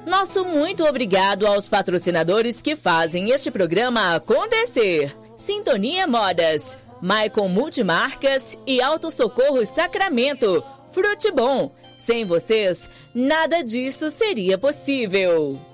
Nosso muito obrigado aos patrocinadores que fazem este programa acontecer. Sintonia Modas, Maicon Multimarcas e Auto Socorro Sacramento. Frute Bom. Sem vocês, nada disso seria possível.